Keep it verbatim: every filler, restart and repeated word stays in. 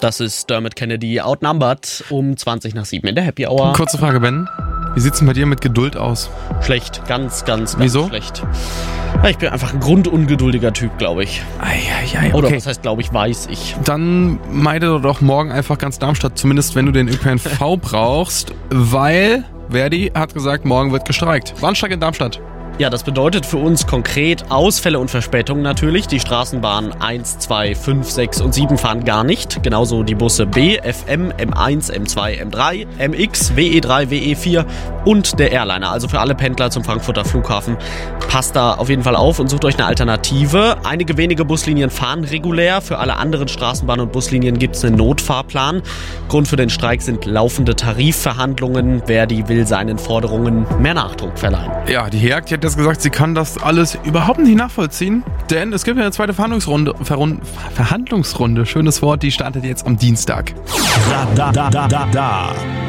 Das ist Dermot Kennedy Outnumbered um zwanzig nach sieben in der Happy Hour. Kurze Frage, Ben. Wie sieht's denn bei dir mit Geduld aus? Schlecht, ganz, ganz, ganz Wieso? schlecht. Ja, ich bin einfach ein grundungeduldiger Typ, glaube ich. Eieiei, okay. Oder was heißt, glaube ich, weiß ich. Dann meide doch morgen einfach ganz Darmstadt, zumindest wenn du den Ö P N V brauchst, weil Verdi hat gesagt, morgen wird gestreikt. Warnstreik in Darmstadt. Ja, das bedeutet für uns konkret Ausfälle und Verspätungen natürlich. Die Straßenbahnen eins, zwei, fünf, sechs und sieben fahren gar nicht. Genauso die Busse B, F M, M eins, M zwei, M drei, M X, W E drei, W E vier und der Airliner. Also für alle Pendler zum Frankfurter Flughafen. Passt da auf jeden Fall auf und sucht euch eine Alternative. Einige wenige Buslinien fahren regulär. Für alle anderen Straßenbahnen und Buslinien gibt es einen Notfahrplan. Grund für den Streik sind laufende Tarifverhandlungen. Verdi will seinen Forderungen mehr Nachdruck verleihen. Ja, die Herg, die hat jetzt gesagt, sie kann das alles überhaupt nicht nachvollziehen, denn es gibt ja eine zweite Verhandlungsrunde, Verrund, Verhandlungsrunde, schönes Wort, die startet jetzt am Dienstag. Da, da, da, da, da, da.